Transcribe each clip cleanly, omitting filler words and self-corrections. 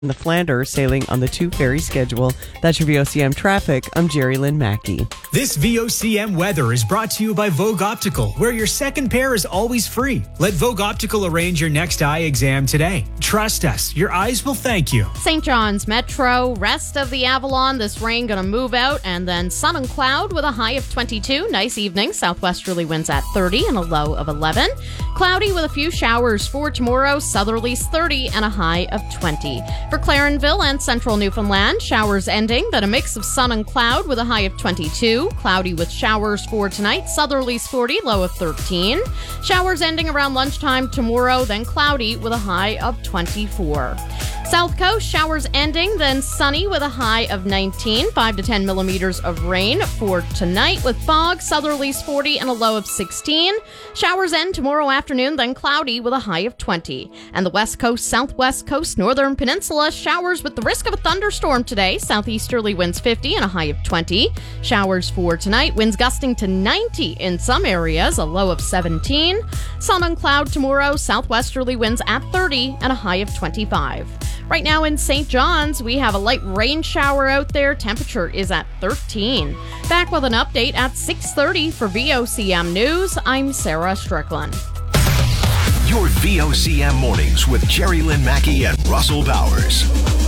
the Flanders sailing on the 2 ferry schedule. That's your VOCM traffic. I'm Jerry Lynn Mackey. This VOCM weather is brought to you by Vogue Optical, where your second pair is always free. Let Vogue Optical arrange your next eye exam today. Trust us, your eyes will thank you. St. John's Metro, rest of the Avalon, this rain going to move out, and then sun and cloud with a high of 22. Nice evening. Southwesterly winds at 30 and a low of 11. Cloudy with a few showers for tomorrow. Southerlies 30 and a high of 20. For Clarenville and central Newfoundland, showers ending, then a mix of sun and cloud with a high of 22. Cloudy with showers for tonight. Southerlies 40, low of 13. Showers ending around lunchtime tomorrow, then cloudy with a high of 24. South Coast, showers ending, then sunny with a high of 19, 5 to 10 millimeters of rain for tonight with fog, southerlies 40 and a low of 16. Showers end tomorrow afternoon, then cloudy with a high of 20. And the West Coast, Southwest Coast, Northern Peninsula, showers with the risk of a thunderstorm today. Southeasterly winds 50 and a high of 20. Showers for tonight, winds gusting to 90 in some areas, a low of 17. Sun and cloud tomorrow, southwesterly winds at 30 and a high of 25. Right now in St. John's, we have a light rain shower out there. Temperature is at 13. Back with an update at 6:30 for VOCM News. I'm Sarah Strickland. Your VOCM mornings with Jerry Lynn Mackey and Russell Bowers.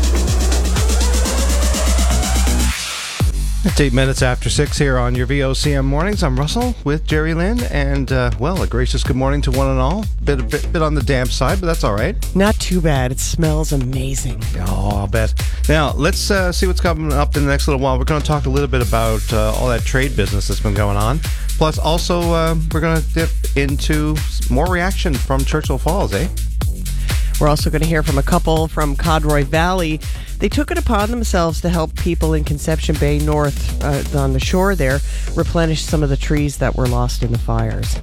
It's 8 minutes after 6 here on your VOCM mornings. I'm Russell with Jerry Lynn, and a gracious good morning to one and all. Bit on the damp side, but that's all right. Not too bad. It smells amazing. Oh, I'll bet. Now, let's see what's coming up in the next little while. We're going to talk a little bit about all that trade business that's been going on. Plus, also, we're going to dip into more reaction from Churchill Falls, eh? We're also going to hear from a couple from Codroy Valley. They took it upon themselves to help people in Conception Bay North on the shore there replenish some of the trees that were lost in the fires.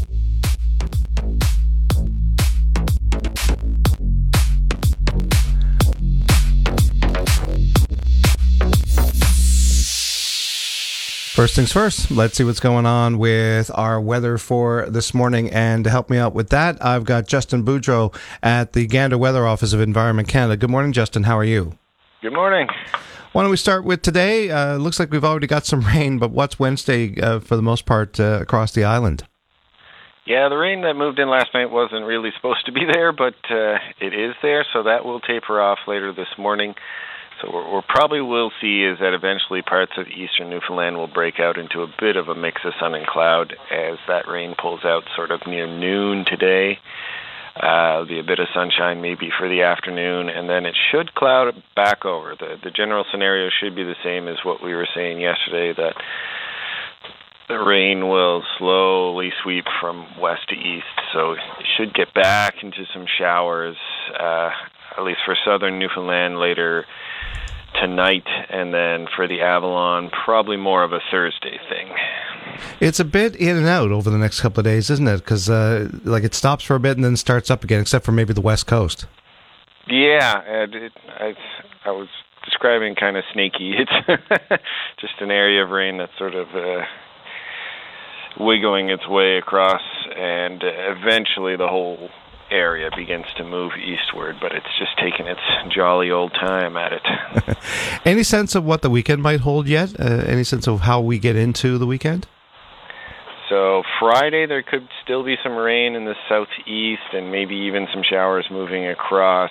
First things first, let's see what's going on with our weather for this morning. And to help me out with that, I've got Justin Boudreau at the Gander Weather Office of Environment Canada. Good morning, Justin. How are you? Good morning. Why don't we start with today? Looks like we've already got some rain, but what's Wednesday for the most part across the island? Yeah, the rain that moved in last night wasn't really supposed to be there, but it is there, so that will taper off later this morning. So what we'll probably will see is that eventually parts of eastern Newfoundland will break out into a bit of a mix of sun and cloud as that rain pulls out sort of near noon today. There'll be a bit of sunshine maybe for the afternoon, and then it should cloud back over. The general scenario should be the same as what we were saying yesterday, that the rain will slowly sweep from west to east, so it should get back into some showers, at least for southern Newfoundland later tonight, and then for the Avalon, probably more of a Thursday thing. It's a bit in and out over the next couple of days, isn't it? Because it stops for a bit and then starts up again, except for maybe the West Coast. Yeah, I was describing kind of snaky. It's just an area of rain that's sort of wiggling its way across, and eventually the whole area begins to move eastward, but it's just taking its jolly old time at it. Any sense of what the weekend might hold yet? Any sense of how we get into the weekend? So Friday there could still be some rain in the southeast and maybe even some showers moving across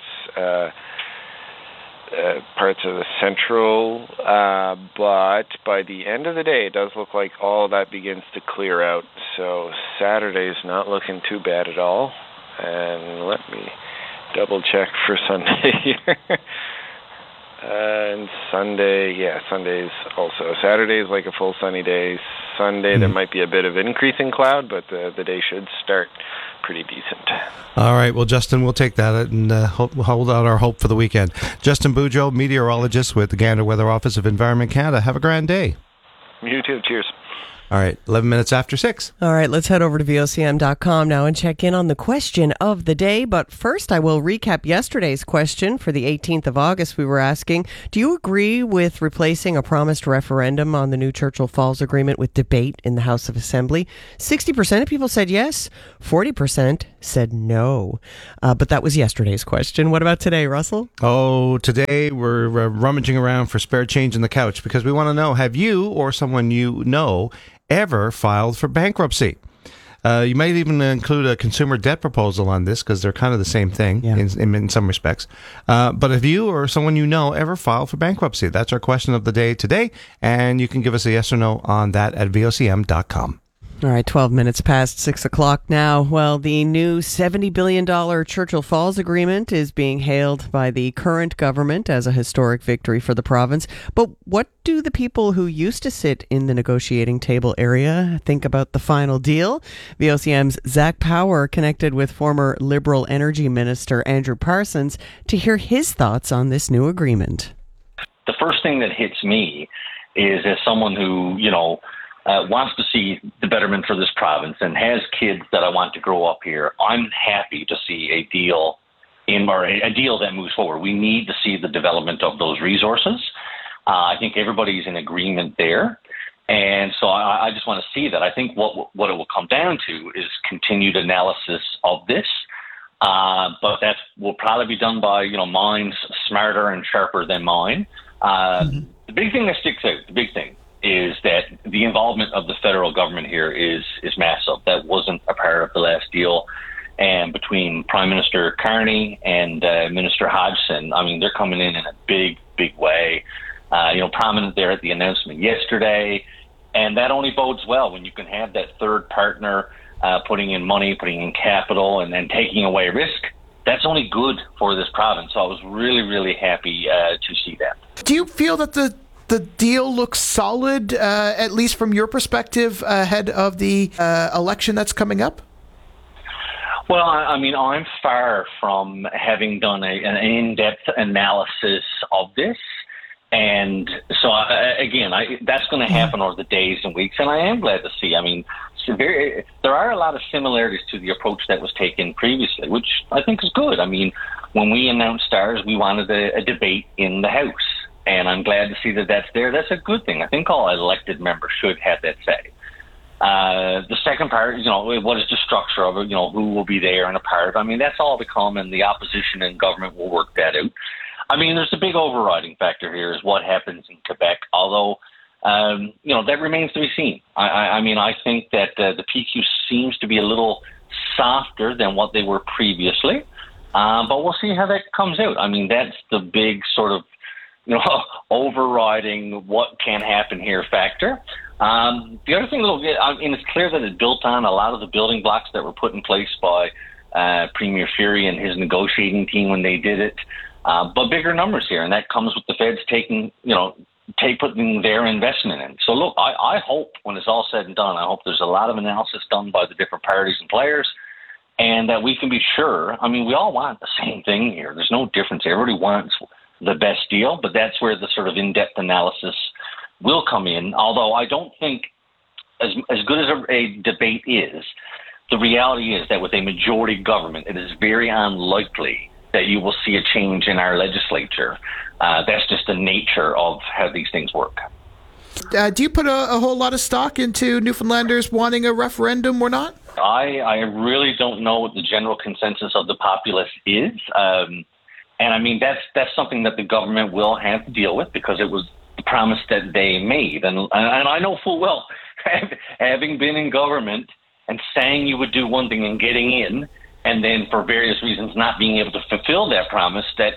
parts of the central, but by the end of the day it does look like all that begins to clear out. So Saturday's not looking too bad at all. And let me double check for Sunday here. And Sunday's also. Saturday's like a full sunny day. Sunday there might be a bit of increasing cloud, but the day should start pretty decent. All right, well, Justin, we'll take that and hold out our hope for the weekend. Justin Boudreau, meteorologist with the Gander Weather Office of Environment Canada. Have a grand day. You too. Cheers. All right, 11 minutes after 6. All right, let's head over to VOCM.com now and check in on the question of the day. But first, I will recap yesterday's question for the 18th of August. We were asking, do you agree with replacing a promised referendum on the new Churchill Falls Agreement with debate in the House of Assembly? 60% of people said yes, 40% said no. But that was yesterday's question. What about today, Russell? Oh, today we're rummaging around for spare change in the couch because we want to know, have you or someone you know ever filed for bankruptcy? You might even include a consumer debt proposal on this because they're kind of the same thing in some respects. But have you or someone you know ever filed for bankruptcy? That's our question of the day today, and you can give us a yes or no on that at vocm.com. All right, 12 minutes past 6 o'clock now. Well, the new $70 billion Churchill Falls Agreement is being hailed by the current government as a historic victory for the province. But what do the people who used to sit in the negotiating table area think about the final deal? VOCM's Zach Power connected with former Liberal Energy Minister Andrew Parsons to hear his thoughts on this new agreement. The first thing that hits me is, as someone who, wants to see the betterment for this province and has kids that I want to grow up here, I'm happy to see a deal that moves forward. We need to see the development of those resources. I think everybody's in agreement there. And so I just want to see that. I think what it will come down to is continued analysis of this. But that will probably be done by, minds smarter and sharper than mine. The big thing that sticks out, is that the involvement of the federal government here is massive. That wasn't a part of the last deal. And between Prime Minister Carney and Minister Hodgson, they're coming in a big, big way. Prominent there at the announcement yesterday. And that only bodes well when you can have that third partner putting in money, putting in capital, and then taking away risk. That's only good for this province. So I was really, really happy to see that. Do you feel that the deal looks solid, at least from your perspective, ahead of the election that's coming up? Well, I'm far from having done an in-depth analysis of this. And so, that's going to happen over the days and weeks, and I am glad to see. There are a lot of similarities to the approach that was taken previously, which I think is good. When we announced STARS, we wanted a debate in the House. And I'm glad to see that that's there. That's a good thing. I think all elected members should have that say. The second part, what is the structure of it? Who will be there and a part of it? That's all to come, and the opposition and government will work that out. There's a big overriding factor here is what happens in Quebec, although, that remains to be seen. I think that the PQ seems to be a little softer than what they were previously, but we'll see how that comes out. That's the big sort of overriding what can happen here factor. The other thing, it's clear that it built on a lot of the building blocks that were put in place by Premier Furey and his negotiating team when they did it. But bigger numbers here, and that comes with the feds putting their investment in. So look, I hope when it's all said and done, I hope there's a lot of analysis done by the different parties and players, and that we can be sure. We all want the same thing here. There's no difference. Everybody wants the best deal, but that's where the sort of in-depth analysis will come in. Although I don't think, as good as a debate is, the reality is that with a majority government, it is very unlikely that you will see a change in our legislature. That's just the nature of how these things work. Do you put a whole lot of stock into Newfoundlanders wanting a referendum or not? I really don't know what the general consensus of the populace is. And that's something that the government will have to deal with because it was the promise that they made. And I know full well, having been in government and saying you would do one thing and getting in, and then for various reasons not being able to fulfill that promise, that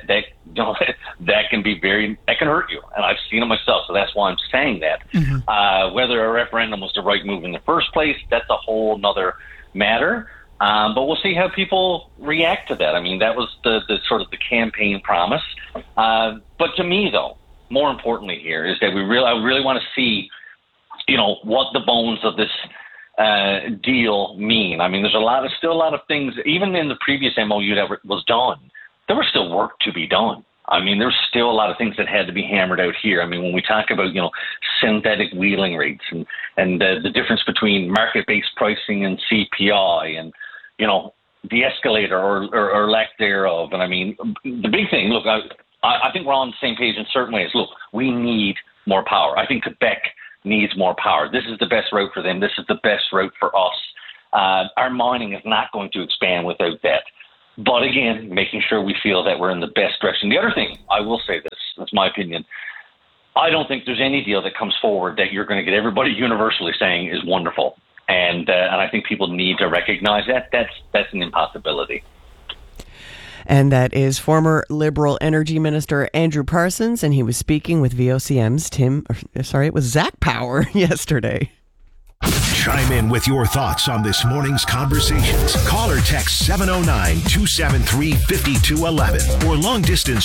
can be that can hurt you. And I've seen it myself, so that's why I'm saying that. Mm-hmm. Whether a referendum was the right move in the first place, that's a whole nother matter. But we'll see how people react to that. That was the sort of the campaign promise. But to me, though, more importantly here is that I really want to see, what the bones of this deal mean. There's still a lot of things, even in the previous MOU that was done, there was still work to be done. I mean, there's still a lot of things that had to be hammered out here. I mean, when we talk about, synthetic wheeling rates and the difference between market-based pricing and CPI and, the escalator or lack thereof. And I mean, the big thing, look, I think we're on the same page in certain ways. Look, we need more power. I think Quebec needs more power. This is the best route for them. This is the best route for us. Our mining is not going to expand without that. But again, making sure we feel that we're in the best direction. The other thing, I will say this, that's my opinion, I don't think there's any deal that comes forward that you're going to get everybody universally saying is wonderful. And I think people need to recognize that. That's an impossibility. And that is former Liberal Energy Minister Andrew Parsons, and he was speaking with VOCM's Zach Power yesterday. Chime in with your thoughts on this morning's conversations. Call or text 709-273-5211 or long distance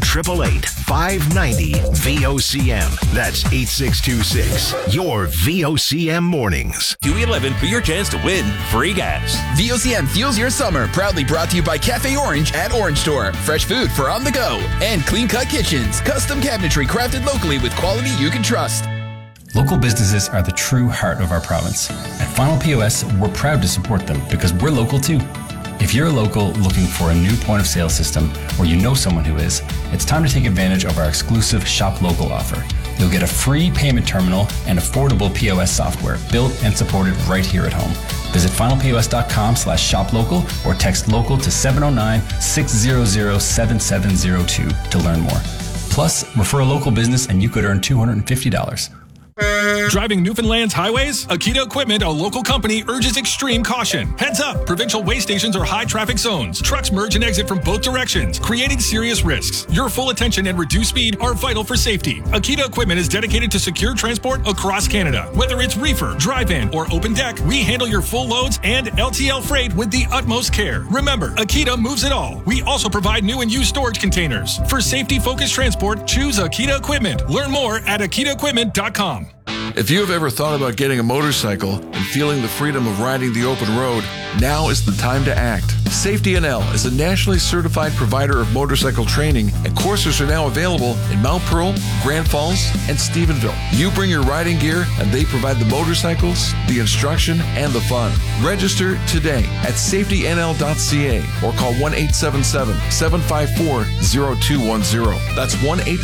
1-888-590-VOCM. That's 8626. Your VOCM mornings. 211 for your chance to win free gas. VOCM fuels your summer. Proudly brought to you by Cafe Orange at Orange Store. Fresh food for on the go. And Clean Cut Kitchens. Custom cabinetry crafted locally with quality you can trust. Local businesses are the true heart of our province. At Final POS, we're proud to support them because we're local too. If you're a local looking for a new point of sale system or you know someone who is, it's time to take advantage of our exclusive Shop Local offer. You'll get a free payment terminal and affordable POS software built and supported right here at home. Visit finalpos.com/shoplocal or text local to 709-600-7702 to learn more. Plus, refer a local business and you could earn $250. Driving Newfoundland's highways? Akita Equipment, a local company, urges extreme caution. Heads up! Provincial way stations are high traffic zones. Trucks merge and exit from both directions, creating serious risks. Your full attention and reduced speed are vital for safety. Akita Equipment is dedicated to secure transport across Canada. Whether it's reefer, drive-in, or open deck, we handle your full loads and LTL freight with the utmost care. Remember, Akita moves it all. We also provide new and used storage containers. For safety-focused transport, choose Akita Equipment. Learn more at akitaequipment.com. If you have ever thought about getting a motorcycle and feeling the freedom of riding the open road, now is the time to act. Safety NL is a nationally certified provider of motorcycle training, and courses are now available in Mount Pearl, Grand Falls, and Stephenville. You bring your riding gear, and they provide the motorcycles, the instruction, and the fun. Register today at safetynl.ca or call 1-877-754-0210. That's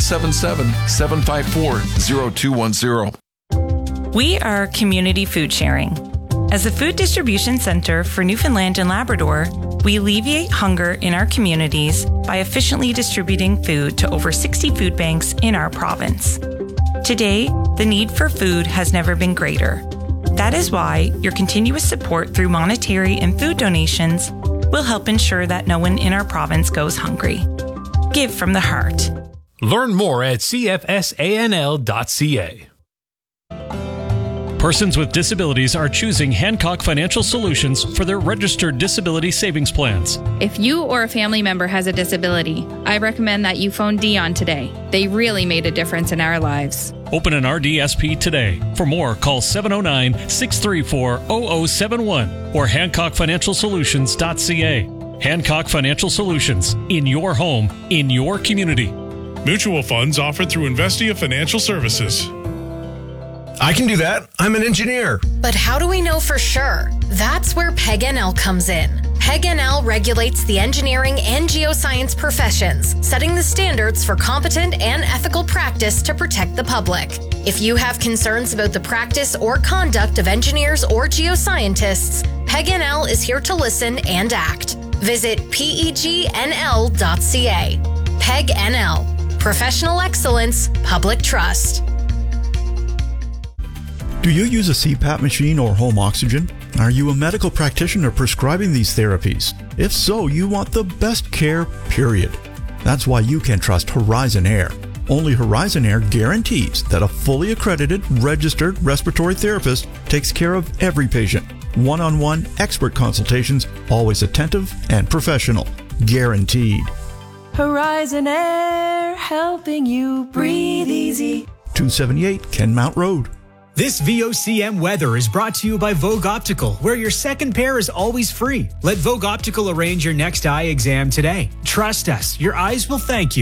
1-877-754-0210. We are Community Food Sharing. As a food distribution center for Newfoundland and Labrador, we alleviate hunger in our communities by efficiently distributing food to over 60 food banks in our province. Today, the need for food has never been greater. That is why your continuous support through monetary and food donations will help ensure that no one in our province goes hungry. Give from the heart. Learn more at cfsanl.ca. Persons with disabilities are choosing Hancock Financial Solutions for their registered disability savings plans. If you or a family member has a disability, I recommend that you phone Dion today. They really made a difference in our lives. Open an RDSP today. For more, call 709-634-0071 or HancockFinancialSolutions.ca. Hancock Financial Solutions. In your home, in your community. Mutual funds offered through Investia Financial Services. I can do that. I'm an engineer. But how do we know for sure? That's where PEG-NL comes in. PEG-NL regulates the engineering and geoscience professions, setting the standards for competent and ethical practice to protect the public. If you have concerns about the practice or conduct of engineers or geoscientists, PEG-NL is here to listen and act. Visit PEGNL.ca. PEG-NL. Professional excellence, public trust. Do you use a CPAP machine or home oxygen? Are you a medical practitioner prescribing these therapies? If so, you want the best care, period. That's why you can trust Horizon Air. Only Horizon Air guarantees that a fully accredited, registered respiratory therapist takes care of every patient. One-on-one expert consultations, always attentive and professional. Guaranteed. Horizon Air, helping you breathe easy. 278 Kenmount Road. This VOCM weather is brought to you by Vogue Optical, where your second pair is always free. Let Vogue Optical arrange your next eye exam today. Trust us, your eyes will thank you.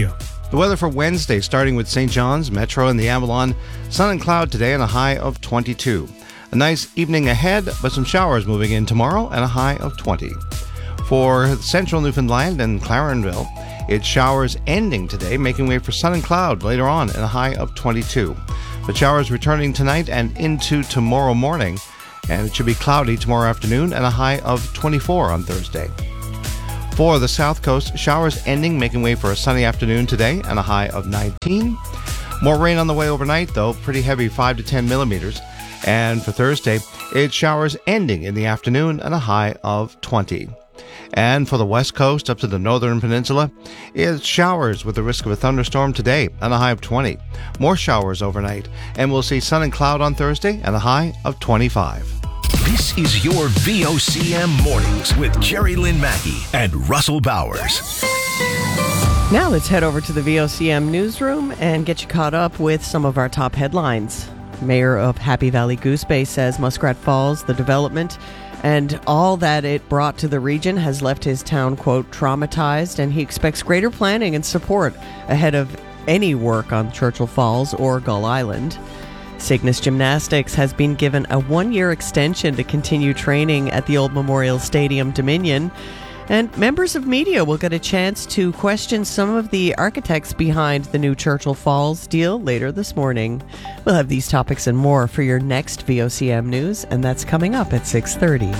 The weather for Wednesday, starting with St. John's, Metro, and the Avalon. Sun and cloud today and a high of 22. A nice evening ahead, but some showers moving in tomorrow and a high of 20. For central Newfoundland and Clarenville, it's showers ending today, making way for sun and cloud later on and a high of 22. But showers returning tonight and into tomorrow morning, and it should be cloudy tomorrow afternoon and a high of 24 on Thursday. For the South Coast, showers ending, making way for a sunny afternoon today and a high of 19. More rain on the way overnight, though, pretty heavy, 5 to 10 millimeters. And for Thursday, it's showers ending in the afternoon and a high of 20. And for the West Coast up to the Northern Peninsula, it's showers with the risk of a thunderstorm today and a high of 20. More showers overnight, and we'll see sun and cloud on Thursday and a high of 25. This is your VOCM Mornings with Jerry Lynn Mackey and Russell Bowers. Now let's head over to the VOCM newsroom and get you caught up with some of our top headlines. Mayor of Happy Valley Goose Bay says Muskrat Falls, the development, and all that it brought to the region has left his town, quote, traumatized, and he expects greater planning and support ahead of any work on Churchill Falls or Gull Island. Cygnus Gymnastics has been given a 1-year extension to continue training at the Old Memorial Stadium Dominion. And members of media will get a chance to question some of the architects behind the new Churchill Falls deal later this morning. We'll have these topics and more for your next VOCM News, and that's coming up at 6:30.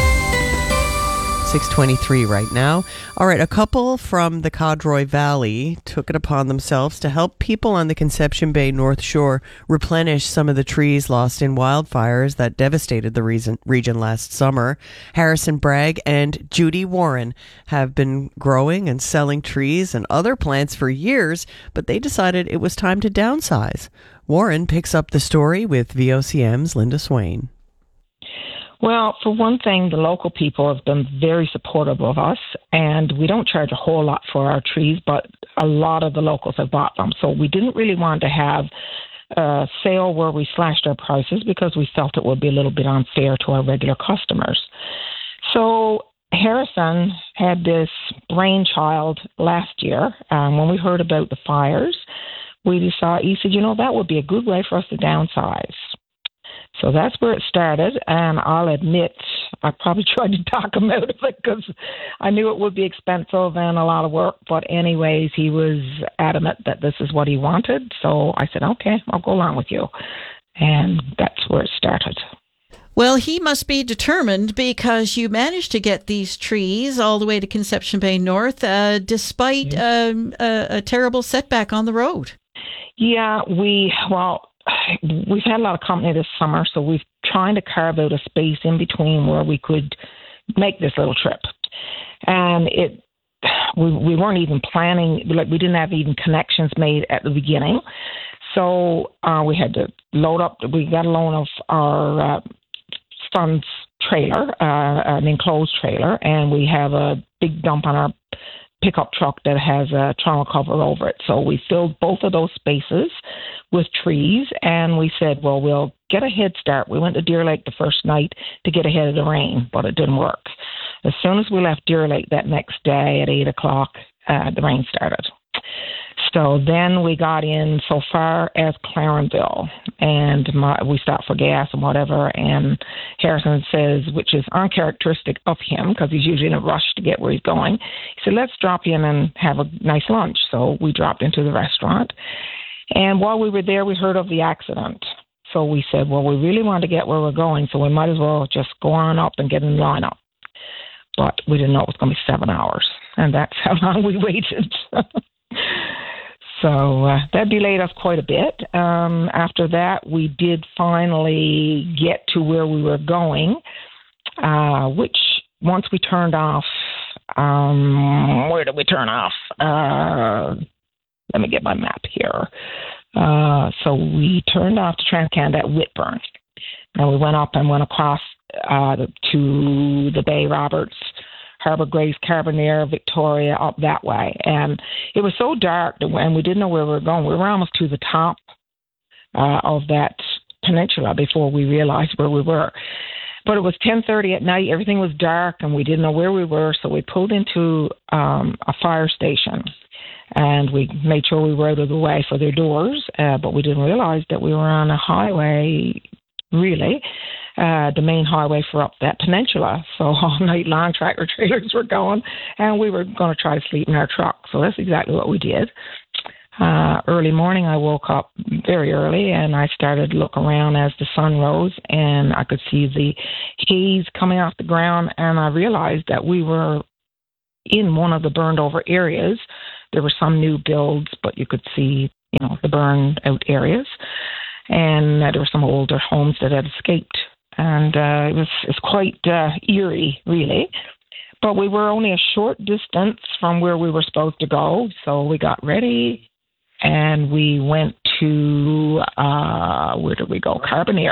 6:23 right now. All right, a couple from the Codroy Valley took it upon themselves to help people on the Conception Bay North Shore replenish some of the trees lost in wildfires that devastated the region last summer. Harrison Bragg and Judy Warren have been growing and selling trees and other plants for years, but they decided it was time to downsize. Warren picks up the story with VOCM's Linda Swain. Well, for one thing, the local people have been very supportive of us, and we don't charge a whole lot for our trees, but a lot of the locals have bought them. So we didn't really want to have a sale where we slashed our prices because we felt it would be a little bit unfair to our regular customers. So Harrison had this brainchild last year when we heard about the fires. He said, that would be a good way for us to downsize. So that's where it started, and I'll admit I probably tried to talk him out of it because I knew it would be expensive and a lot of work. But anyways, he was adamant that this is what he wanted. So I said, okay, I'll go along with you. And that's where it started. Well, he must be determined because you managed to get these trees all the way to Conception Bay North despite a terrible setback on the road. Yeah, we've had a lot of company this summer, so we've trying to carve out a space in between where we could make this little trip. And we weren't even planning, we didn't have even connections made at the beginning. So we had to we got a loan of our son's trailer, an enclosed trailer, and we have a big dump on our pickup truck that has a trauma cover over it. So we filled both of those spaces with trees, and we said, well, we'll get a head start. We went to Deer Lake the first night to get ahead of the rain, but it didn't work. As soon as we left Deer Lake that next day at 8 o'clock, the rain started. So then we got in so far as Clarenville, and we stopped for gas and whatever, and Harrison says, which is uncharacteristic of him because he's usually in a rush to get where he's going, he said, let's drop in and have a nice lunch. So we dropped into the restaurant, and while we were there, we heard of the accident. So we said, well, we really want to get where we're going, so we might as well just go on up and get in line up. But we didn't know it was going to be 7 hours, and that's how long we waited. So that delayed us quite a bit. After that, we did finally get to where we were going, which once we turned off, where did we turn off? Let me get my map here. So we turned off to TransCanada at Whitburn. And we went up and went across to the Bay Roberts, Harbour Grace, Carbonear, Victoria, up that way. And it was so dark and we didn't know where we were going. We were almost to the top of that peninsula before we realized where we were. But it was 10:30 at night. Everything was dark, and we didn't know where we were. So we pulled into a fire station, and we made sure we were out of the way for their doors. But we didn't realize that we were on a highway, really, the main highway for up that peninsula. So all night long, tractor trailers were going, and we were going to try to sleep in our truck. So that's exactly what we did. Early morning, I woke up very early, and I started to look around as the sun rose, and I could see the haze coming off the ground, and I realized that we were in one of the burned over areas. There were some new builds, but you could see, the burned out areas, and there were some older homes that had escaped, and it's quite eerie, really. But we were only a short distance from where we were supposed to go, so we got ready. And we went to, where did we go? Carbonear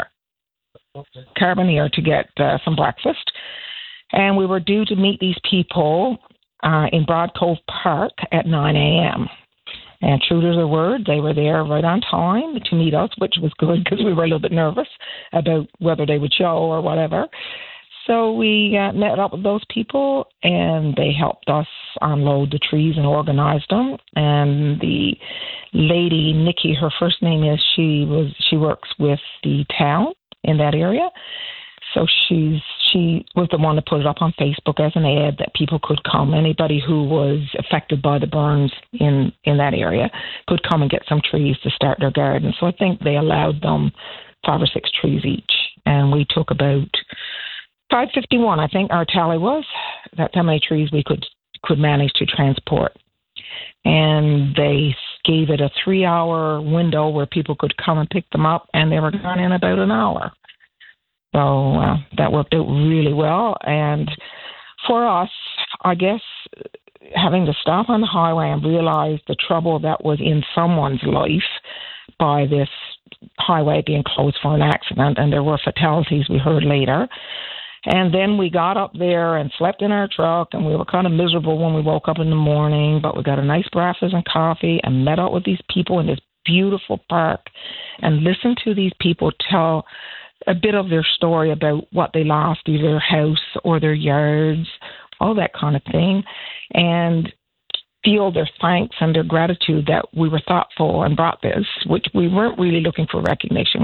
to get some breakfast. And we were due to meet these people in Broad Cove Park at 9 a.m. And true to their word, they were there right on time to meet us, which was good because we were a little bit nervous about whether they would show or whatever. So we met up with those people, and they helped us unload the trees and organize them. And the lady, Nikki, her first name is, she works with the town in that area. So she was the one to put it up on Facebook as an ad that people could come. Anybody who was affected by the burns in that area could come and get some trees to start their garden. So I think they allowed them 5 or 6 trees each. And we took about 551, I think our tally was. That's how many trees we could manage to transport. And they gave it a 3-hour window where people could come and pick them up, and they were gone in about an hour. So that worked out really well. And for us, I guess, having to stop on the highway and realize the trouble that was in someone's life by this highway being closed for an accident, and there were fatalities we heard later. And then we got up there and slept in our truck, and we were kind of miserable when we woke up in the morning, but we got a nice breakfast and coffee and met up with these people in this beautiful park and listened to these people tell a bit of their story about what they lost, either their house or their yards, all that kind of thing, and feel their thanks and their gratitude that we were thoughtful and brought this, which we weren't really looking for recognition.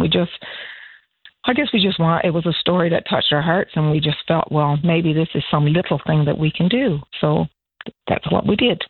It was a story that touched our hearts, and we just felt, well, maybe this is some little thing that we can do. So that's what we did.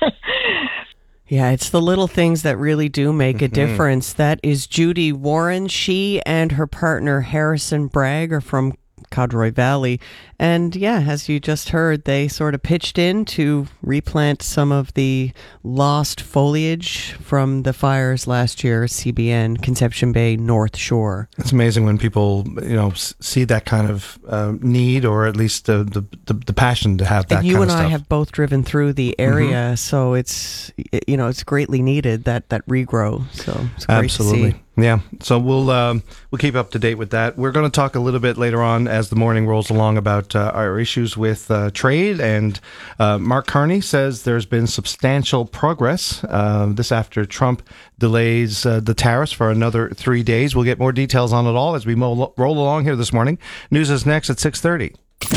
Yeah, it's the little things that really do make a difference. That is Judy Warren. She and her partner, Harrison Bragg, are from Codroy Valley. And yeah, as you just heard, they sort of pitched in to replant some of the lost foliage from the fires last year, CBN, Conception Bay North Shore. It's amazing when people, see that kind of need, or at least the passion to have that kind of stuff. And you and I have both driven through the area, so it's greatly needed, that regrow. So it's great Absolutely. to see. Yeah, so we'll keep up to date with that. We're going to talk a little bit later on as the morning rolls along about our issues with trade. And Mark Carney says there's been substantial progress. This after Trump delays the tariffs for another 3 days. We'll get more details on it all as we roll along here this morning. News is next at 6:30.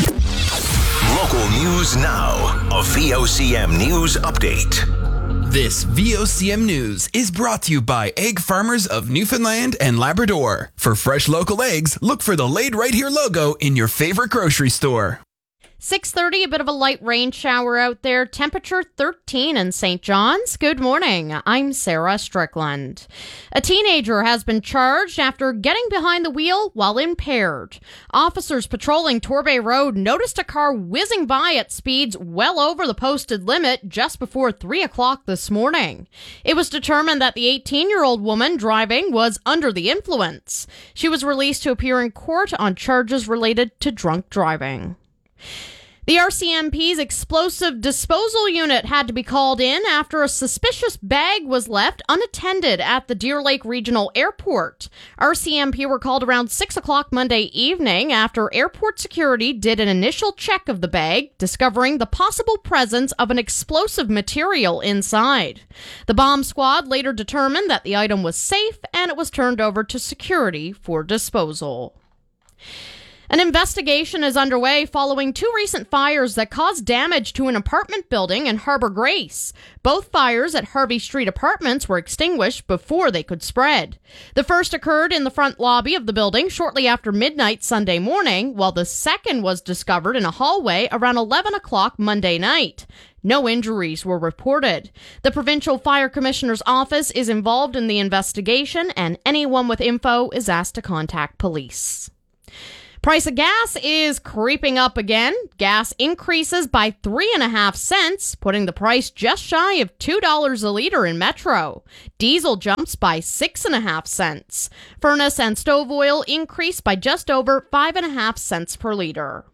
Local news now. A VOCM news update. This VOCM News is brought to you by Egg Farmers of Newfoundland and Labrador. For fresh local eggs, look for the Laid Right Here logo in your favorite grocery store. 6:30, a bit of a light rain shower out there. Temperature 13 in St. John's. Good morning. I'm Sarah Strickland. A teenager has been charged after getting behind the wheel while impaired. Officers patrolling Torbay Road noticed a car whizzing by at speeds well over the posted limit just before 3 o'clock this morning. It was determined that the 18-year-old woman driving was under the influence. She was released to appear in court on charges related to drunk driving. The RCMP's explosive disposal unit had to be called in after a suspicious bag was left unattended at the Deer Lake Regional Airport. RCMP were called around 6 o'clock Monday evening after airport security did an initial check of the bag, discovering the possible presence of an explosive material inside. The bomb squad later determined that the item was safe and it was turned over to security for disposal. An investigation is underway following two recent fires that caused damage to an apartment building in Harbor Grace. Both fires at Harvey Street Apartments were extinguished before they could spread. The first occurred in the front lobby of the building shortly after midnight Sunday morning, while the second was discovered in a hallway around 11 o'clock Monday night. No injuries were reported. The Provincial Fire Commissioner's Office is involved in the investigation, and anyone with info is asked to contact police. Price of gas is creeping up again. Gas increases by 3.5 cents, putting the price just shy of $2 a liter in Metro. Diesel jumps by 6.5 cents. Furnace and stove oil increase by just over 5.5 cents per liter.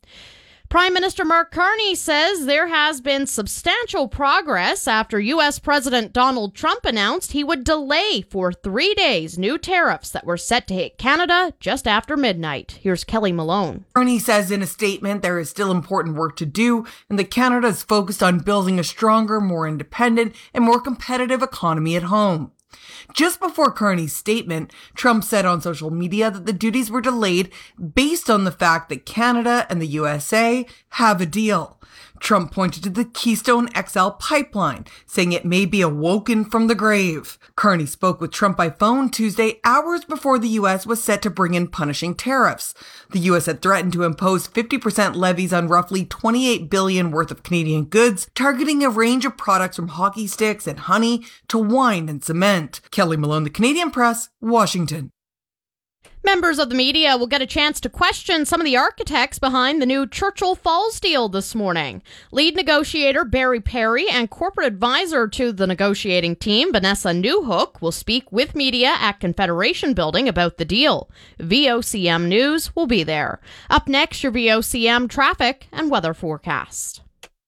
Prime Minister Mark Carney says there has been substantial progress after U.S. President Donald Trump announced he would delay for 3 days new tariffs that were set to hit Canada just after midnight. Here's Kelly Malone. Carney says in a statement there is still important work to do and that Canada is focused on building a stronger, more independent, and more competitive economy at home. Just before Carney's statement, Trump said on social media that the duties were delayed based on the fact that Canada and the USA have a deal. Trump pointed to the Keystone XL pipeline, saying it may be awoken from the grave. Carney spoke with Trump by phone Tuesday, hours before the U.S. was set to bring in punishing tariffs. The U.S. had threatened to impose 50% levies on roughly $28 billion worth of Canadian goods, targeting a range of products from hockey sticks and honey to wine and cement. Kelly Malone, The Canadian Press, Washington. Members of the media will get a chance to question some of the architects behind the new Churchill Falls deal this morning. Lead negotiator Barry Perry and corporate advisor to the negotiating team, Vanessa Newhook, will speak with media at Confederation Building about the deal. VOCM News will be there. Up next, your VOCM traffic and weather forecast.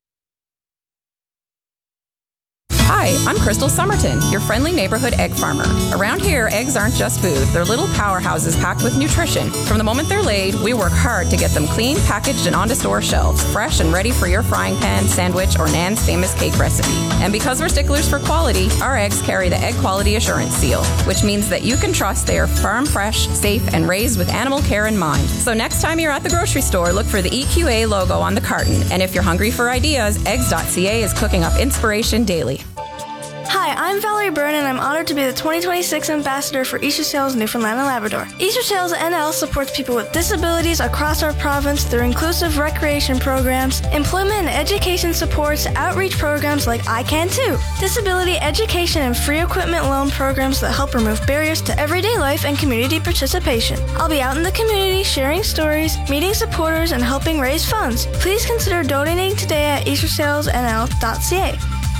Hi, I'm Crystal Somerton, your friendly neighborhood egg farmer. Around here, eggs aren't just food. They're little powerhouses packed with nutrition. From the moment they're laid, we work hard to get them clean, packaged, and onto store shelves, fresh and ready for your frying pan, sandwich, or Nan's famous cake recipe. And because we're sticklers for quality, our eggs carry the Egg Quality Assurance Seal, which means that you can trust they are farm fresh, safe, and raised with animal care in mind. So next time you're at the grocery store, look for the EQA logo on the carton. And if you're hungry for ideas, eggs.ca is cooking up inspiration daily. Hi, I'm Valerie Byrne, and I'm honored to be the 2026 ambassador for Easter Sails Newfoundland and Labrador. Easter Sails NL supports people with disabilities across our province through inclusive recreation programs, employment and education supports, outreach programs like I Can Too, disability education and free equipment loan programs that help remove barriers to everyday life and community participation. I'll be out in the community sharing stories, meeting supporters, and helping raise funds. Please consider donating today at eastersailsnl.ca.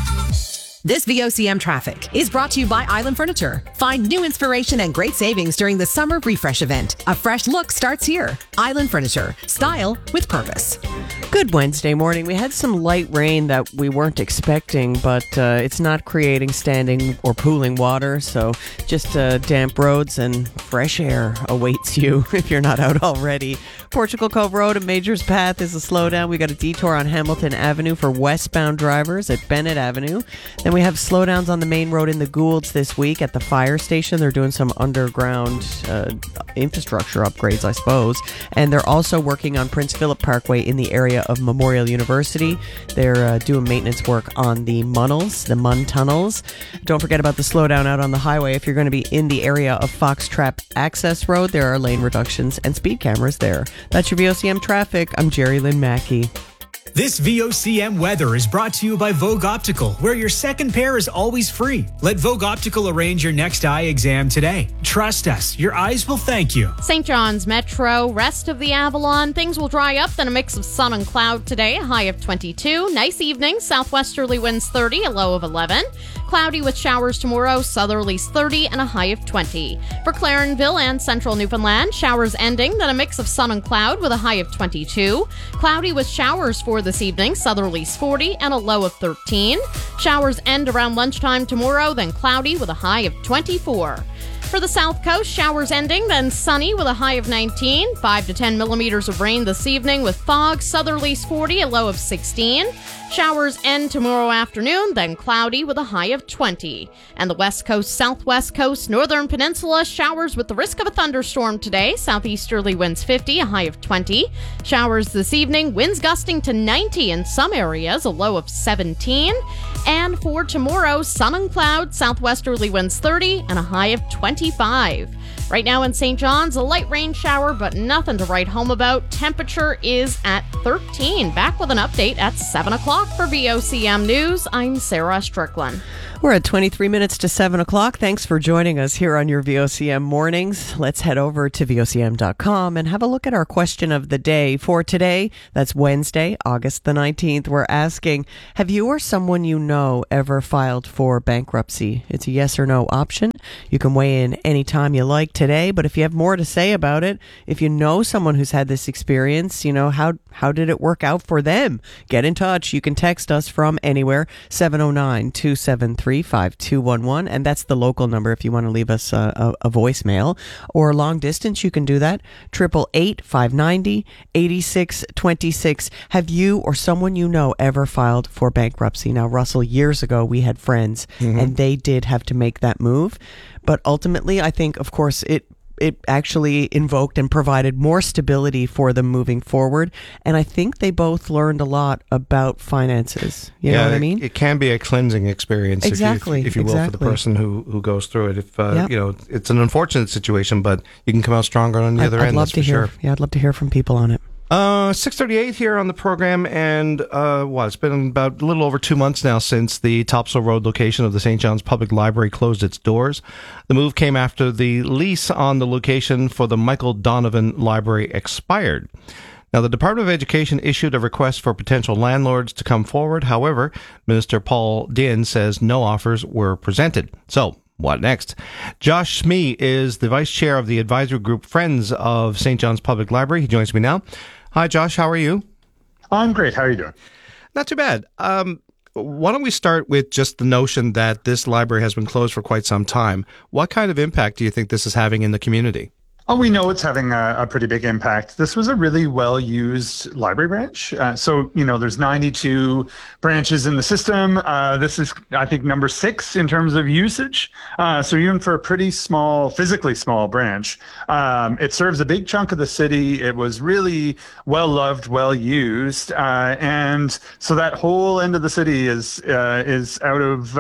This VOCM traffic is brought to you by Island Furniture. Find new inspiration and great savings during the Summer Refresh event. A fresh look starts here. Island Furniture. Style with purpose. Good Wednesday morning. We had some light rain that we weren't expecting, but it's not creating standing or pooling water, so just damp roads and fresh air awaits you if you're not out already. Portugal Cove Road and Majors Path is a slowdown. We got a detour on Hamilton Avenue for westbound drivers at Bennett Avenue. Then we have slowdowns on the main road in the Goulds this week at the fire station. They're doing some underground infrastructure upgrades, I suppose. And they're also working on Prince Philip Parkway in the area of Memorial University. They're doing maintenance work on the MUN tunnels. Don't forget about the slowdown out on the highway. If you're going to be in the area of Foxtrap Access Road, there are lane reductions and speed cameras there. That's your VOCM traffic. I'm Jerry Lynn Mackey. This VOCM weather is brought to you by Vogue Optical, where your second pair is always free. Let Vogue Optical arrange your next eye exam today. Trust us, your eyes will thank you. St. John's Metro, rest of the Avalon, things will dry up, then a mix of sun and cloud today, a high of 22. Nice evening, southwesterly winds 30, a low of 11. Cloudy with showers tomorrow, southerlies 30 and a high of 20. For Clarenville and central Newfoundland, showers ending, then a mix of sun and cloud with a high of 22. Cloudy with showers for this evening, southerlies 40 and a low of 13. Showers end around lunchtime tomorrow, then cloudy with a high of 24. For the South Coast, showers ending, then sunny with a high of 19. 5 to 10 millimeters of rain this evening with fog, southerlies 40, a low of 16. Showers end tomorrow afternoon, then cloudy with a high of 20. And the west coast, southwest coast, northern peninsula, showers with the risk of a thunderstorm today. Southeasterly winds 50, a high of 20. Showers this evening, winds gusting to 90 in some areas, a low of 17. And for tomorrow, sun and cloud, southwesterly winds 30 and a high of 25. Right now in St. John's, a light rain shower, but nothing to write home about. Temperature is at 13. Back with an update at 7 o'clock for VOCM News. I'm Sarah Strickland. We're at 23 minutes to 7 o'clock. Thanks for joining us here on your VOCM mornings. Let's head over to VOCM.com and have a look at our question of the day. For today, that's Wednesday, August the 19th, we're asking, have you or someone you know ever filed for bankruptcy? It's a yes or no option. You can weigh in anytime you like today, but if you have more to say about it, if you know someone who's had this experience, how did it work out for them? Get in touch. You can text us from anywhere, 709-273-5211, and that's the local number if you want to leave us a voicemail. Or long distance, you can do that, 888-590-8626. Have you or someone you know ever filed for bankruptcy? Now, Russell, years ago, we had friends, and they did have to make that move. But ultimately, I think, of course, it actually invoked and provided more stability for them moving forward. And I think they both learned a lot about finances. You know what I mean? It can be a cleansing experience, exactly, if you will, for the person who goes through it. If it's an unfortunate situation, but you can come out stronger on the other end. I'd love to hear. Sure. Yeah, I'd love to hear from people on it. 6:38 here on the program, and it's been about a little over 2 months now since the Topsail Road location of the St. John's Public Library closed its doors. The move came after the lease on the location for the Michael Donovan Library expired. Now, the Department of Education issued a request for potential landlords to come forward. However, Minister Paul Dinn says no offers were presented. So, what next? Josh Smee is the vice chair of the advisory group Friends of St. John's Public Library. He joins me now. Hi, Josh. How are you? I'm great. How are you doing? Not too bad. Why don't we start with just the notion that this library has been closed for quite some time. What kind of impact do you think this is having in the community? Oh, we know it's having a pretty big impact. This was a really well-used library branch. There's 92 branches in the system. This is, I think, number 6 in terms of usage. So even for a pretty small, physically small branch, it serves a big chunk of the city. It was really well-loved, well-used. And so that whole end of the city is out of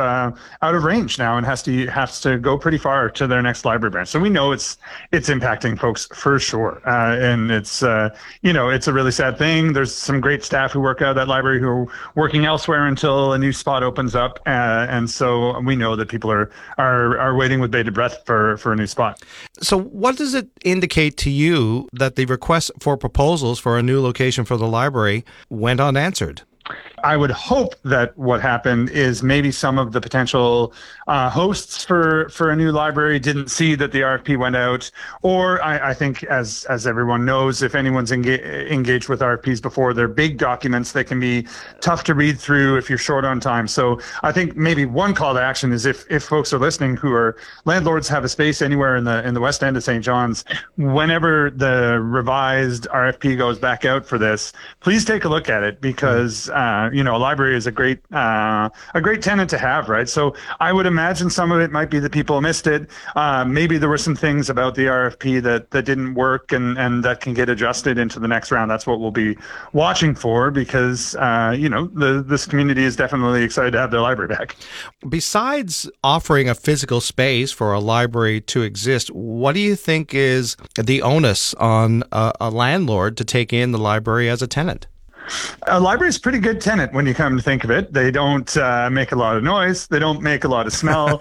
range now and has to go pretty far to their next library branch. So we know it's impacting folks for sure. And it's a really sad thing. There's some great staff who work out of that library who are working elsewhere until a new spot opens up. And so we know that people are waiting with bated breath for a new spot. So what does it indicate to you that the request for proposals for a new location for the library went unanswered? I would hope that what happened is maybe some of the potential hosts for a new library didn't see that the RFP went out, or I think, as everyone knows, if anyone's engaged with RFPs before, they're big documents that can be tough to read through if you're short on time. So I think maybe one call to action is if folks are listening who are landlords, have a space anywhere in the west end of St. John's, whenever the revised RFP goes back out for this, please take a look at it, because a library is a great tenant to have, right? So I would imagine some of it might be that people missed it. Maybe there were some things about the RFP that didn't work and that can get adjusted into the next round. That's what we'll be watching for, because this community is definitely excited to have their library back. Besides offering a physical space for a library to exist, what do you think is the onus on a landlord to take in the library as a tenant? A library is a pretty good tenant when you come to think of it. They don't make a lot of noise. They don't make a lot of smell.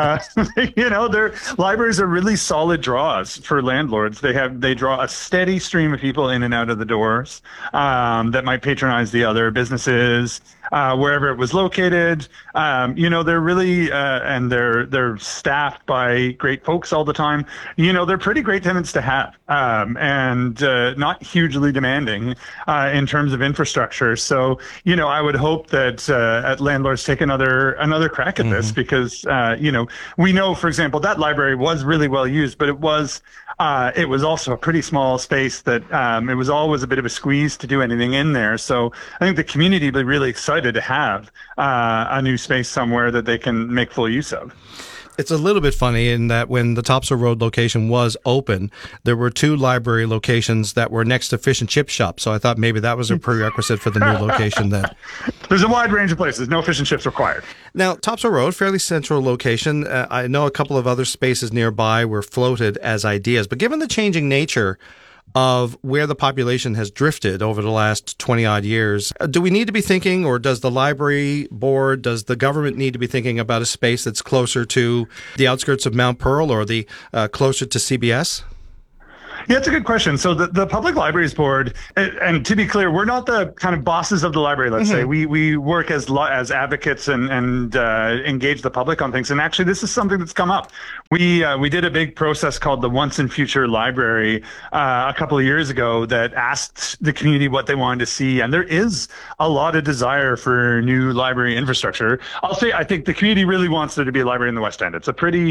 Their libraries are really solid draws for landlords. They draw a steady stream of people in and out of the doors that might patronize the other businesses. Wherever it was located, they're really, and they're staffed by great folks all the time. They're pretty great tenants to have, and not hugely demanding in terms of infrastructure. So, I would hope that landlords take another crack at this, because we know, for example, that library was really well used, but it was also a pretty small space that it was always a bit of a squeeze to do anything in there. So I think the community would be really excited excited to have a new space somewhere that they can make full use of. It's a little bit funny in that when the Topsail Road location was open, there were 2 library locations that were next to Fish and Chip Shop. So I thought maybe that was a prerequisite for the new location then. There's a wide range of places. No fish and chips required. Now, Topsail Road, fairly central location. I know a couple of other spaces nearby were floated as ideas. But given the changing nature of where the population has drifted over the last 20-odd years, do we need to be thinking, or does the library board, does the government need to be thinking about a space that's closer to the outskirts of Mount Pearl or the closer to CBS? Yeah, it's a good question. So the Public Libraries Board, and to be clear, we're not the kind of bosses of the library, let's say. We work as advocates and engage the public on things. And actually, this is something that's come up. We did a big process called the Once and Future Library a couple of years ago that asked the community what they wanted to see. And there is a lot of desire for new library infrastructure. I'll say I think the community really wants there to be a library in the West End. It's a pretty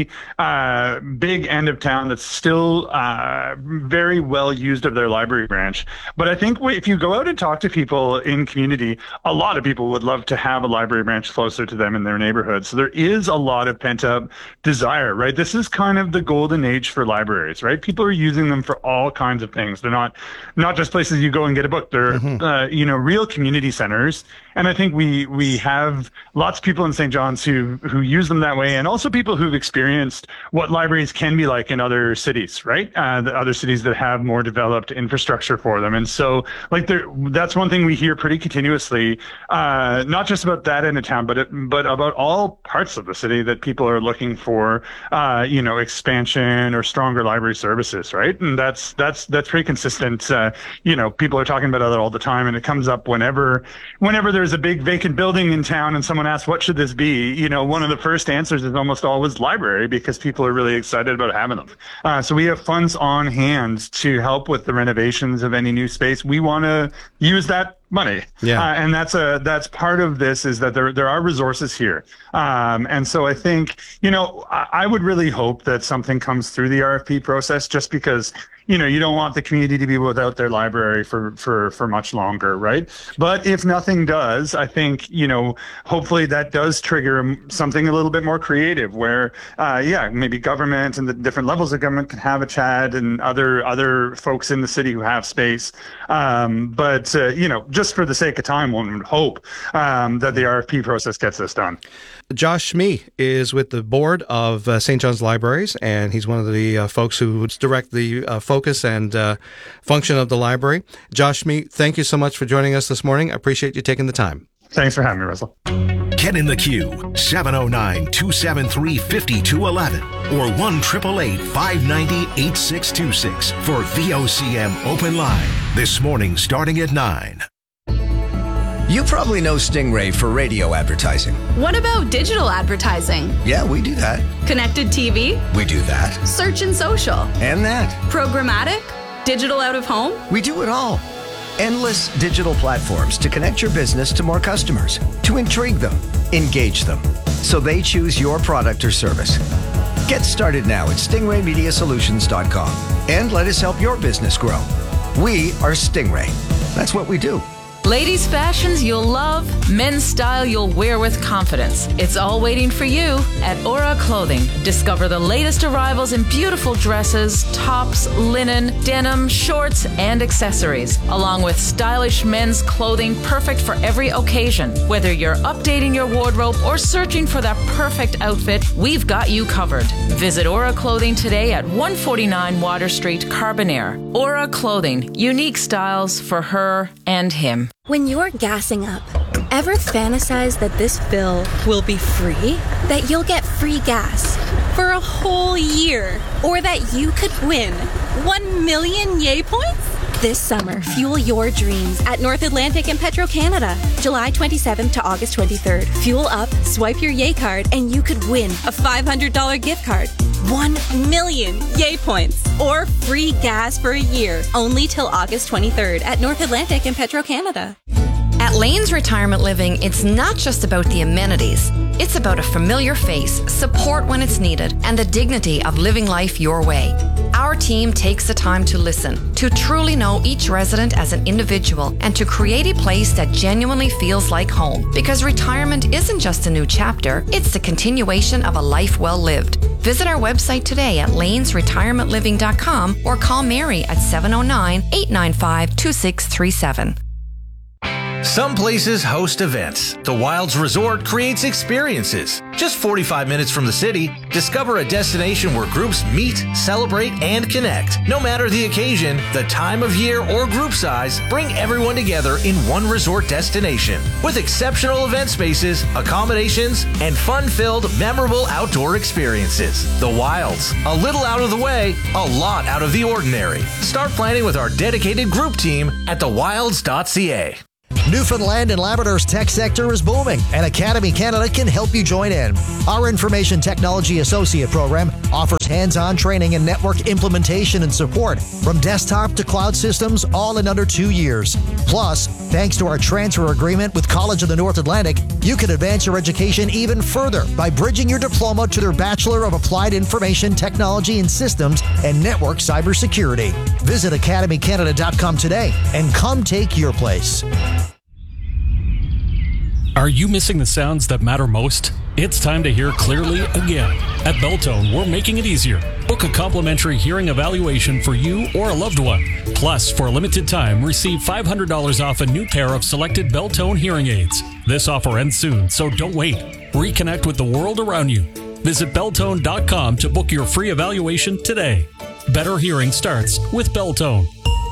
big end of town that's still very well used of their library branch. But I think if you go out and talk to people in community, a lot of people would love to have a library branch closer to them in their neighborhood. So there is a lot of pent up desire, right? This is kind of the golden age for libraries, right? People are using them for all kinds of things. They're not just places you go and get a book. They're, real community centers. And I think we have lots of people in St. John's who use them that way, and also people who've experienced what libraries can be like in other cities, right? The other cities that have more developed infrastructure for them. And so that's one thing we hear pretty continuously, not just about that end of town, but about all parts of the city, that people are looking for, expansion or stronger library services, right? And that's pretty consistent. People are talking about that all the time, and it comes up whenever there's a big vacant building in town and someone asks, what should this be? One of the first answers is almost always library, because people are really excited about having them. So we have funds on hand to help with the renovations of any new space. We want to use that money. Yeah. And that's part of this, is that there are resources here. And so I think, I would really hope that something comes through the RFP process, just because, you don't want the community to be without their library for much longer, right? But if nothing does, I think, hopefully that does trigger something a little bit more creative, where, maybe government and the different levels of government can have a chat, and other folks in the city who have space. But just for the sake of time, one would hope that the RFP process gets this done. Josh Schmee is with the board of St. John's Libraries, and he's one of the folks who direct the focus and function of the library. Josh Schmee, thank you so much for joining us this morning. I appreciate you taking the time. Thanks for having me, Russell. Get in the queue, 709-273-5211 or 1-888-590-8626 for VOCM Open Line. This morning starting at 9. You probably know Stingray for radio advertising. What about digital advertising? Yeah, we do that. Connected TV? We do that. Search and social? And that. Programmatic? Digital out of home? We do it all. Endless digital platforms to connect your business to more customers, to intrigue them, engage them, so they choose your product or service. Get started now at stingraymediasolutions.com and let us help your business grow. We are Stingray. That's what we do. Ladies' fashions you'll love, men's style you'll wear with confidence. It's all waiting for you at Aura Clothing. Discover the latest arrivals in beautiful dresses, tops, linen, denim, shorts, and accessories, along with stylish men's clothing perfect for every occasion. Whether you're updating your wardrobe or searching for that perfect outfit, we've got you covered. Visit Aura Clothing today at 149 Water Street, Carbonear. Aura Clothing, unique styles for her and him. When you're gassing up, ever fantasize that this fill will be free? That you'll get free gas for a whole year? Or that you could win 1 million Yay points? This summer, fuel your dreams at North Atlantic and Petro-Canada. July 27th to August 23rd. Fuel up, swipe your Yay card, and you could win a $500 gift card. 1 million Yay points. Or free gas for a year. Only till August 23rd at North Atlantic and Petro-Canada. At Lane's Retirement Living, it's not just about the amenities. It's about a familiar face, support when it's needed, and the dignity of living life your way. Our team takes the time to listen, to truly know each resident as an individual, and to create a place that genuinely feels like home. Because retirement isn't just a new chapter, it's the continuation of a life well lived. Visit our website today at lanesretirementliving.com or call Mary at 709-895-2637. Some places host events. The Wilds Resort creates experiences. Just 45 minutes from the city, discover a destination where groups meet, celebrate, and connect. No matter the occasion, the time of year, or group size, bring everyone together in one resort destination. With exceptional event spaces, accommodations, and fun-filled, memorable outdoor experiences. The Wilds. A little out of the way, a lot out of the ordinary. Start planning with our dedicated group team at thewilds.ca. Newfoundland and Labrador's tech sector is booming, and Academy Canada can help you join in. Our Information Technology Associate program offers hands-on training in network implementation and support, from desktop to cloud systems, all in under 2 years. Plus, thanks to our transfer agreement with College of the North Atlantic, you can advance your education even further by bridging your diploma to their Bachelor of Applied Information Technology and Systems and Network Cybersecurity. Visit academycanada.com today and come take your place. Are you missing the sounds that matter most? It's time to hear clearly again. At Beltone, we're making it easier. Book a complimentary hearing evaluation for you or a loved one. Plus, for a limited time, receive $500 off a new pair of selected Beltone hearing aids. This offer ends soon, so don't wait. Reconnect with the world around you. Visit Beltone.com to book your free evaluation today. Better hearing starts with Beltone.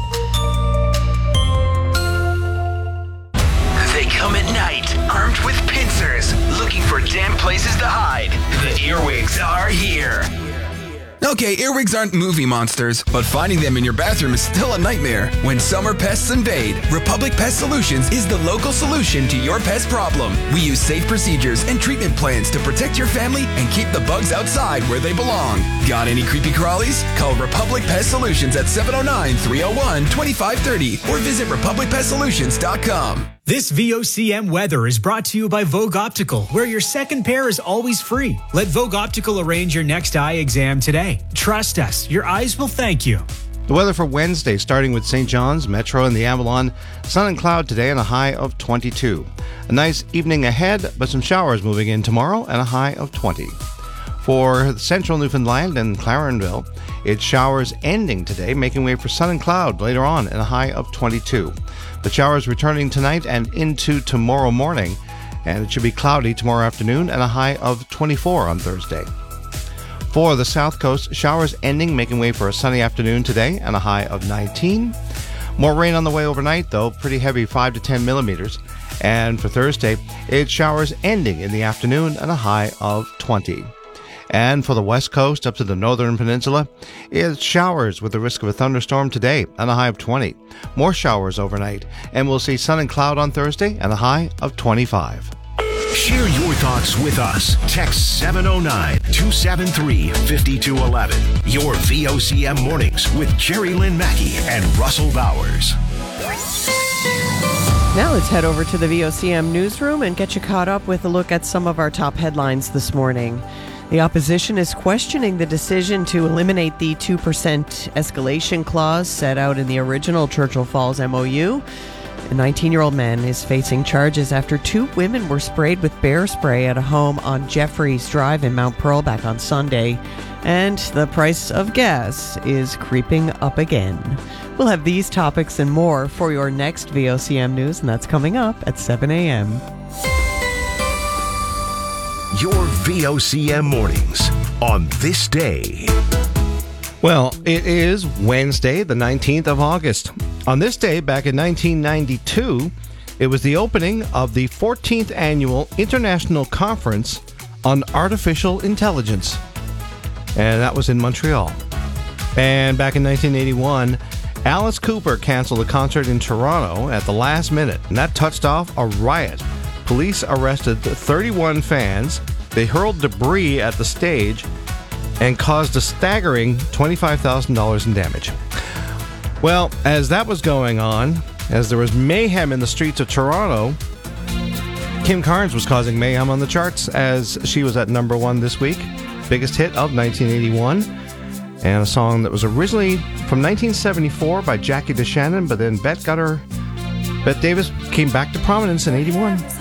They come at night, armed with pincers, looking for damp places to hide. The earwigs are here. Okay, earwigs aren't movie monsters, but finding them in your bathroom is still a nightmare. When summer pests invade, Republic Pest Solutions is the local solution to your pest problem. We use safe procedures and treatment plans to protect your family and keep the bugs outside where they belong. Got any creepy crawlies? Call Republic Pest Solutions at 709-301-2530 or visit republicpestsolutions.com. This VOCM weather is brought to you by Vogue Optical, where your second pair is always free. Let Vogue Optical arrange your next eye exam today. Trust us, your eyes will thank you. The weather for Wednesday, starting with St. John's, Metro, and the Avalon. Sun and cloud today and a high of 22. A nice evening ahead, but some showers moving in tomorrow and a high of 20. For central Newfoundland and Clarenville, it's showers ending today, making way for sun and cloud later on and a high of 22. The showers returning tonight and into tomorrow morning, and it should be cloudy tomorrow afternoon and a high of 24 on Thursday. For the South Coast, showers ending, making way for a sunny afternoon today and a high of 19. More rain on the way overnight, though, pretty heavy, 5 to 10 millimeters. And for Thursday, it's showers ending in the afternoon and a high of 20. And for the West Coast up to the Northern Peninsula, it's showers with the risk of a thunderstorm today and a high of 20. More showers overnight, and we'll see sun and cloud on Thursday and a high of 25. Share your thoughts with us. Text 709-273-5211. Your VOCM mornings with Jerry Lynn Mackey and Russell Bowers. Now let's head over to the VOCM newsroom and get you caught up with a look at some of our top headlines this morning. The opposition is questioning the decision to eliminate the 2% escalation clause set out in the original Churchill Falls MOU. A 19-year-old man is facing charges after 2 women were sprayed with bear spray at a home on Jeffreys Drive in Mount Pearl back on Sunday. And the price of gas is creeping up again. We'll have these topics and more for your next VOCM news, and that's coming up at 7 a.m. Your VOCM mornings on this day. Well, it is Wednesday, the 19th of August. On this day, back in 1992, it was the opening of the 14th Annual International Conference on Artificial Intelligence. And that was in Montreal. And back in 1981, Alice Cooper canceled a concert in Toronto at the last minute, and that touched off a riot. Police arrested 31 fans. They hurled debris at the stage and caused a staggering $25,000 in damage. Well, as that was going on, as there was mayhem in the streets of Toronto, Kim Carnes was causing mayhem on the charts as she was at number 1 this week. Biggest hit of 1981. and a song that was originally from 1974 by Jackie DeShannon, but then Bette Davis came back to prominence in 81.